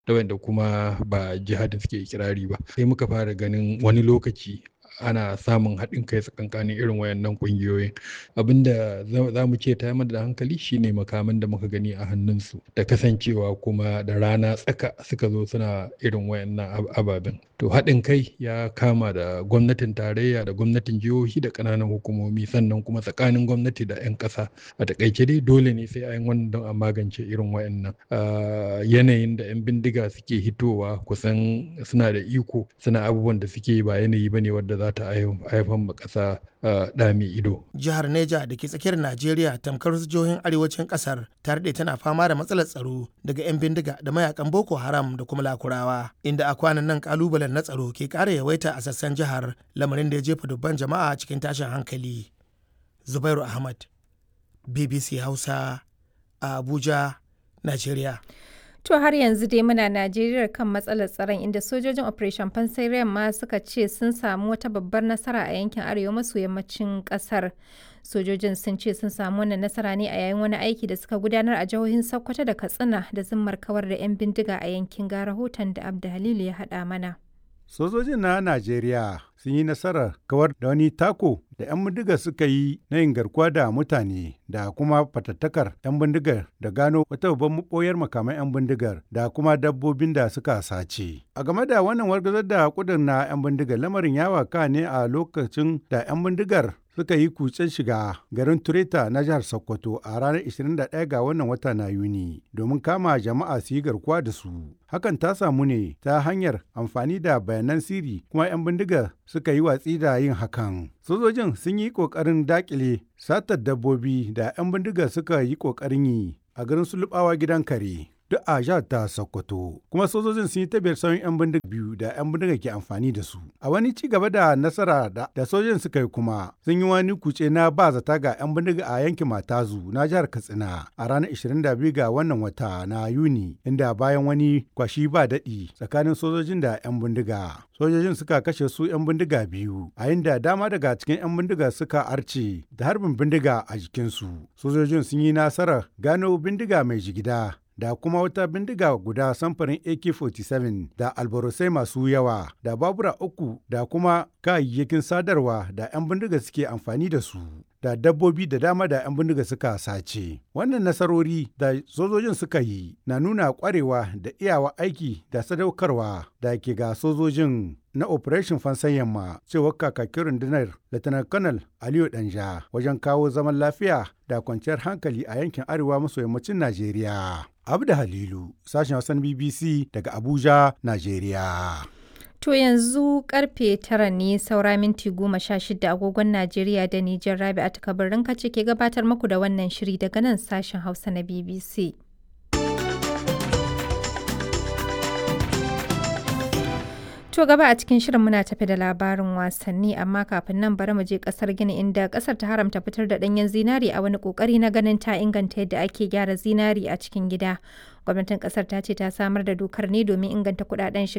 da wanda kuma ba jihadin suke ikirari ba. Sai muka fara ganin wani lokaci ana samun haɗin kai tsakankanin irin wayannan ƙungiyoyin. Abinda za mu ce ta da hankali shine makaman da muka gani a hannunsu da kasancewa kuma da rana tsaka suka zo suna irin wayannan ababen. To haɗin kai ya kama da gwamnatin tarayya da gwamnatin jihohi da ƙananan hukumomi, sannan kuma tsakanin gwamnati da 'yan ƙasa. A taƙaice dai dole ne sai an wannan don a magance irin wayannan. Yanayin da 'yan bindiga suke hitowa kusan suna da iko, suna abubuwan da suke ba yanayi bane wadda za ta haifar ma ƙasa ɗa mai ido. Jihar Neja da ke tsakiyar Najeriya tamkar wasu jihohin arewacin ƙasar ta daɗe tana fama da matsalar tsaro daga 'yan bindiga da mayakan Boko Haram da kuma Lakurawa, inda a kwanan nan ƙalubalen na tsaro ke ƙara yawaita a sassan jihar, lamarin da ya jefa dubban jama'a cikin tashin hankali. Zubairu Ahmad, BBC Hausa, a Abuja, Najeriya. To har yanzu dai muna Najeriya kan matsalar tsaron, inda sojojin Operation Fansai Yamma suka ce sun samu wata babbar nasara a yankin arewa maso yammacin kasar. Sojojin sun ce sun samu wannan nasara ne a yayin wani aiki da suka gudanar a jihohin Sokoto da Katsina da zimmar kawar da 'yan bindiga a yankin, ga rahoton da Abda Halilu ya haɗa mana. Sojojin na Najeriya sun yi nasarar kawar da wani tako da 'yan bindigar suka yi na yin garkuwa da mutane da kuma fatattakar 'yan bindigar da gano wata babban maɓoyar makaman 'yan bindigar da kuma dabbobin da suka sace. A game da wannan wargazar da kudin na 'yan bindigar, lamarin ya waka ne a lokacin da 'yan bindigar suka yi kutsen shiga garin Tureta na jihar Sokoto a ranar 21 ga wannan wata na Yuni domin kama jama'a su yi garkuwa da su. Hakan ta samu ne ta hanyar amfani da bayanan sirri, kuma 'yan bindigar suka yi watsi da yin hakan. Sojojin sun yi ƙoƙarin daƙile satar dabbobi da 'yan bindigar suka yi ƙoƙarin yi a garin Sulubawa gidan kare, duk a jihar ta Sokoto. Kuma sojojin sun yi tabiyar sauran 'yan bindiga biyu da 'yan bindiga ke amfani da su. A wani ci gaba da nasara da sojojin suka yi kuma sun yi wani kuce na ba zata ga 'yan bindiga a yankin Matazu na jihar Katsina a ranar 22 ga wannan wata na Yuni, inda bayan wani kwashi ba daɗi tsakanin sojojin da 'yan bindiga, sojojin suka kashe su 'yan bindiga biyu, a inda dama daga cikin 'yan bindiga suka arce da harbin bindiga a jikinsu. Sojojin sun yi nasarar gano bindiga mai jigida da kuma wata bindiga guda samfarin AK-47 da albarusai masu yawa da babura 3 da kuma kayayyakin sadarwa da 'yan bindiga suke amfani da su, da dabbobi da dama da 'yan bindiga suka sace. Wannan nasarori da sojojin suka yi na nuna kwarewa da iyawa aiki da sadaukarwa da ke ga sojojin na Operation Fansan Yamma, cewar kakakin rundunar Lieutenant Colonel Aliyu Danja, wajen kawo zaman lafiya da kwanciyar hankali a yankin arewa maso yammacin Najeriya. Abda Halilu, sashen Hausan BBC daga Abuja, Najeriya. To yanzu karfe 9 ne saura minti 16 agogon Najeriya da Nijar. Rabi'atu Kabirin ce ke gabatar muku da wannan shiri daga nan sashen Hausa na BBC. To gaba a cikin shirin muna tafi da labarin wasanni, amma kafin nan bari mu je kasar Gini, inda kasar ta haramta fitar da danyen zinari a wani kokari na ganin ta inganta yadda ake gyara zinari a cikin gida. Gwamnatin kasar ta ce ta samar da dokar ne domin inganta kudaden shiga